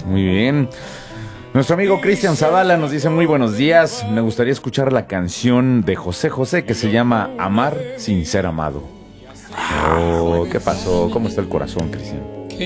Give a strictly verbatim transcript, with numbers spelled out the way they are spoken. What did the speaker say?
Muy bien. Nuestro amigo Cristian Zavala nos dice muy buenos días. Me gustaría escuchar la canción de José José que se llama Amar sin ser amado. Oh, ¿qué pasó? ¿Cómo está el corazón, Cristian?